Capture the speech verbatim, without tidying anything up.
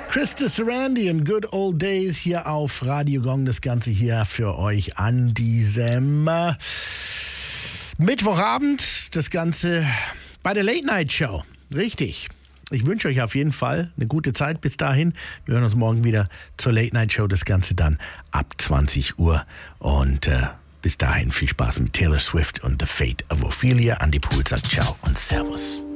Krista Sarandon und Good Old Days hier auf Radio Gong. Das Ganze hier für euch an diesem äh, Mittwochabend. Das Ganze bei der Late Night Show. Richtig. Ich wünsche euch auf jeden Fall eine gute Zeit bis dahin. Wir hören uns morgen wieder zur Late Night Show. Das Ganze dann ab zwanzig Uhr. Und äh, bis dahin viel Spaß mit Taylor Swift und The Fate of Ophelia. Andi Pool sagt Ciao und Servus.